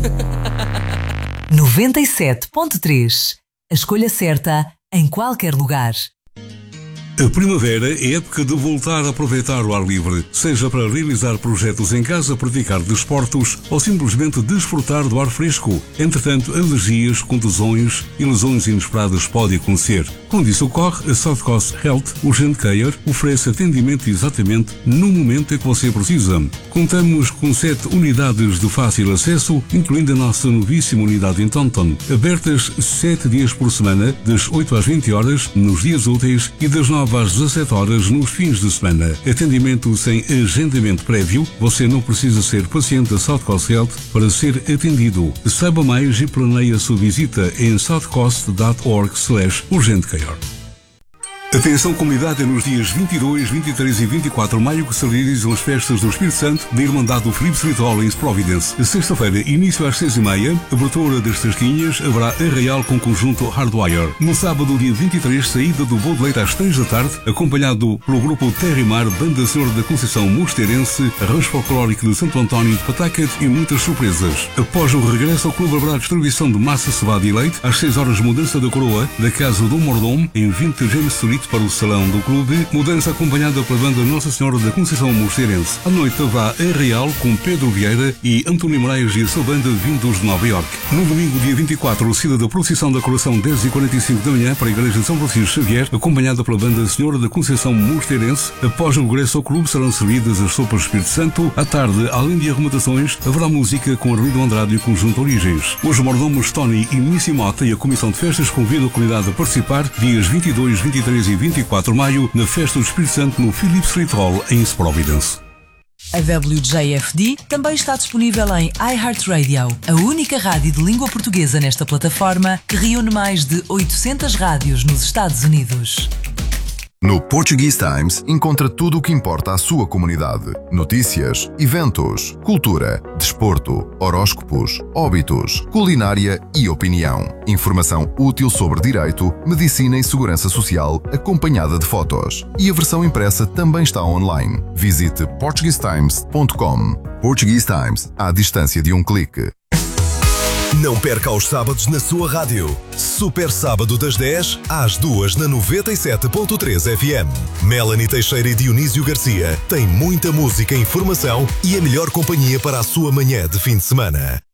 97.3. A escolha certa em qualquer lugar. A primavera é época de voltar a aproveitar o ar livre, seja para realizar projetos em casa, praticar desportos ou simplesmente desfrutar do ar fresco. Entretanto, alergias, contusões e lesões inesperadas podem acontecer. Quando isso ocorre, a South Coast Health Urgent Care oferece atendimento exatamente no momento em que você precisa. Contamos com 7 unidades de fácil acesso, incluindo a nossa novíssima unidade em Taunton, abertas 7 dias por semana, das 8 às 20 horas, nos dias úteis e das 9 às 17 horas nos fins de semana. Atendimento sem agendamento prévio. Você não precisa ser paciente da South Coast Health para ser atendido. Saiba mais e planeie a sua visita em southcoast.org/urgentcare. Atenção comunidade, nos dias 22, 23 e 24 de maio que se realizam as festas do Espírito Santo da Irmandade do Philip Street Hall em Providence. Sexta-feira, início às 6h30, abertura das tasquinhas, haverá arraial com conjunto Hardwire. No sábado, dia 23, saída do Boa de Leite às 3 da tarde, acompanhado pelo grupo Terra e Mar, Banda Senhora da Conceição Mosteirense, Arranjo Folclórico de Santo António de Patacat e muitas surpresas. Após o regresso ao clube, haverá distribuição de massa, cevada e leite. Às 6 horas, mudança da coroa da Casa do Mordomo, em 20 James Street, para o salão do clube, mudança acompanhada pela banda Nossa Senhora da Conceição Mosteirense. À noite haverá arraial com Pedro Vieira e António Moraes e a sua banda vindos de Nova Iorque. No domingo, dia 24, saída da procissão da Coração 10h45 da manhã para a Igreja de São Francisco Xavier, acompanhada pela banda Senhora da Conceição Mosteirense. Após o regresso ao clube, serão servidas as sopas do Espírito Santo. À tarde, além de arrumatações, haverá música com Arlindo Andrade e o conjunto Origens. Os mordomos Tony e Missy Mota e a Comissão de Festas convidam a comunidade a participar dias 22, 23 e 24 de maio na Festa do Espírito Santo no Philip Street Hall em Providence. A WJFD também está disponível em iHeartRadio, a única rádio de língua portuguesa nesta plataforma que reúne mais de 800 rádios nos Estados Unidos. No Portuguese Times encontra tudo o que importa à sua comunidade. Notícias, eventos, cultura, desporto, horóscopos, óbitos, culinária e opinião. Informação útil sobre direito, medicina e segurança social, acompanhada de fotos. E a versão impressa também está online. Visite portuguesetimes.com. Portuguese Times, à distância de um clique. Não perca aos sábados na sua rádio. Super Sábado das 10 às 2 na 97.3 FM. Melanie Teixeira e Dionísio Garcia têm muita música, informação e a melhor companhia para a sua manhã de fim de semana.